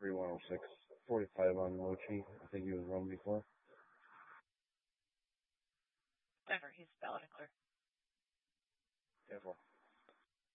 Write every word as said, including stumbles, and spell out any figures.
three one oh six. forty-five on Mochi. I think he was run before. Denver, he's valid and clear.